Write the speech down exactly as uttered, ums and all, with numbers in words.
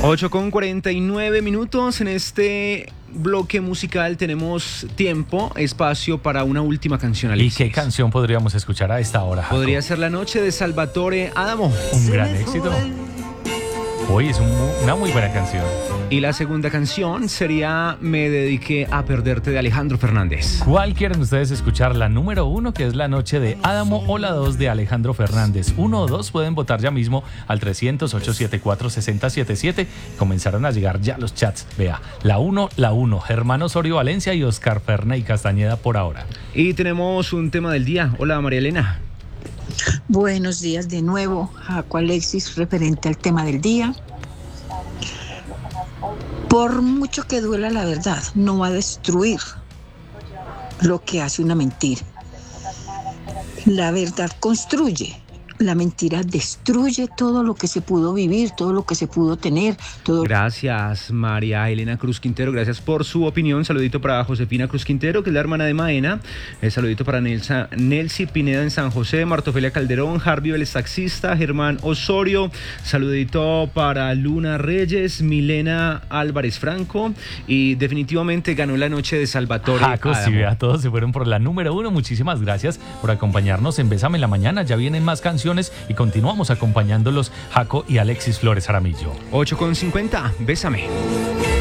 ocho con cuarenta y nueve minutos. En este bloque musical tenemos tiempo, espacio para una última canción, Alexis. ¿Y qué canción podríamos escuchar a esta hora, Jaco? Podría ser La Noche de Salvatore Adamo. Un gran éxito. Hoy es un, una muy buena canción. Y la segunda canción sería Me dediqué a perderte, de Alejandro Fernández. ¿Cuál quieren ustedes escuchar? La número uno, que es La Noche de Adamo, o la dos de Alejandro Fernández. Uno o dos pueden votar ya mismo al trescientos, ochocientos setenta y cuatro, sesenta setenta y siete. Comenzaron a llegar ya los chats. Vea, la uno, la uno, Germán Osorio Valencia y Oscar Ferney Castañeda por ahora. Y tenemos un tema del día. Hola, María Elena. Buenos días de nuevo, Jaco, Alexis, referente al tema del día. Por mucho que duela, la verdad no va a destruir lo que hace una mentira. La verdad construye, la mentira destruye todo lo que se pudo vivir, todo lo que se pudo tener. Todo... Gracias, María Elena Cruz Quintero, gracias por su opinión. Saludito para Josefina Cruz Quintero, que es la hermana de Maena. El saludito para Nelsa, Nelsi Pineda en San José, Martofelia Calderón, Harvey Vélez taxista, Germán Osorio. Saludito para Luna Reyes, Milena Álvarez Franco. Y definitivamente ganó La Noche de Salvatore Jaco, Adamo. sí, vea, todos se fueron por la número uno. Muchísimas gracias por acompañarnos en Bésame en la Mañana. Ya vienen más canciones y continuamos acompañándolos, Jaco y Alexis Flores Aramillo. ocho con cincuenta, Bésame.